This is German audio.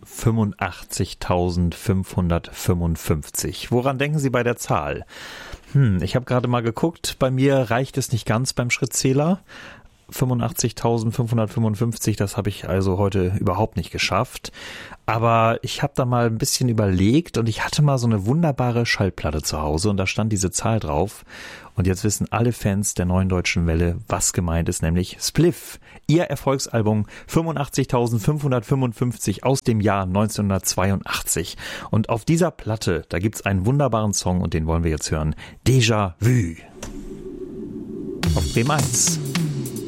85.555. Woran denken Sie bei der Zahl? Ich habe gerade mal geguckt, bei mir reicht es nicht ganz beim Schrittzähler. 85.555, das habe ich also heute überhaupt nicht geschafft. Aber ich habe da mal ein bisschen überlegt und ich hatte mal so eine wunderbare Schallplatte zu Hause und da stand diese Zahl drauf. Und jetzt wissen alle Fans der Neuen Deutschen Welle, was gemeint ist, nämlich Spliff. Ihr Erfolgsalbum 85.555 aus dem Jahr 1982. Und auf dieser Platte, da gibt's einen wunderbaren Song und den wollen wir jetzt hören. Déjà Vu. Auf Bremen 1.